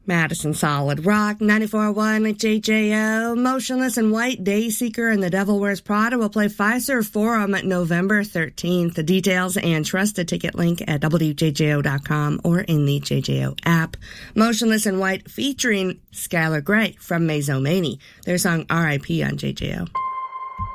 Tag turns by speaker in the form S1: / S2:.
S1: Madison Solid Rock, 94.1 JJO, Motionless in White, Dayseeker, and The Devil Wears Prada will play Fiserv Forum November 13th. The details and trusted ticket link at WJJO.com or in the JJO app. Motionless in White featuring Skylar Grey from Mazomanie. Their song R.I.P. on JJO.